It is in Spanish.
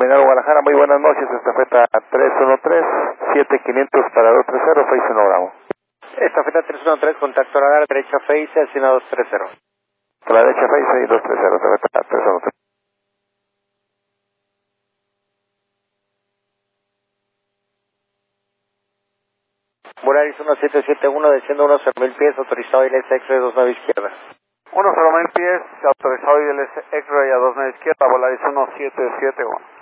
Terminal Guadalajara, muy buenas noches, estafeta 313-7500 para 230, Face 1 Bravo. Estafeta 313, contacto radar, derecha Face, Alcina 230. Por la derecha Face y 230, estafeta 313. Volaris 1771, desciendo unos 0.000 pies, autorizado ILS X-Ray 29 izquierda. 10.000 pies, autorizado ILS X-Ray a 29 izquierda, Volaris 1771.